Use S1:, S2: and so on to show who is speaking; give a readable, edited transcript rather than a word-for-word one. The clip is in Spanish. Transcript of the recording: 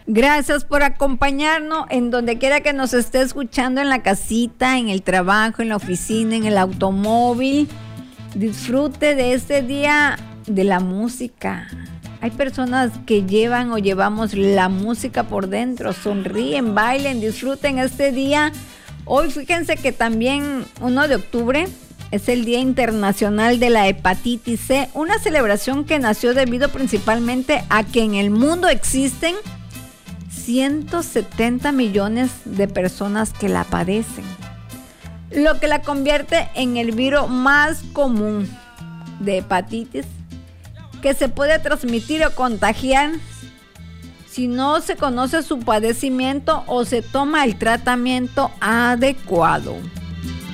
S1: Gracias por acompañarnos en donde quiera que nos esté escuchando, en la casita, en el trabajo, en la oficina, en el automóvil. Disfrute de este día de la música. Hay personas que llevan o llevamos la música por dentro, sonríen, bailen, disfruten este día. Hoy fíjense que también 1 de octubre es el Día Internacional de la Hepatitis C, una celebración que nació debido principalmente a que en el mundo existen 170 millones de personas que la padecen, lo que la convierte en el virus más común de hepatitis que se puede transmitir o contagiar si no se conoce su padecimiento o se toma el tratamiento adecuado.